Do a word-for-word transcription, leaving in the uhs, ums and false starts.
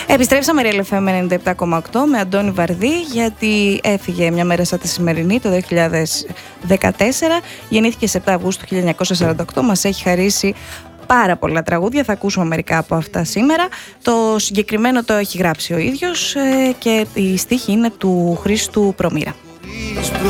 Επιστρέψαμε Real εφ εμ ενενήντα επτά κόμμα οκτώ με Αντώνη Βαρδί, γιατί έφυγε μια μέρα σαν τη σημερινή το δύο χιλιάδες δεκατέσσερα. Γεννήθηκε σε επτά Αυγούστου χίλια εννιακόσια σαράντα οκτώ. Μας έχει χαρίσει πάρα πολλά τραγούδια, θα ακούσουμε μερικά από αυτά σήμερα. Το συγκεκριμένο το έχει γράψει ο ίδιος και η στίχη είναι του Χρήστου Προμήρα.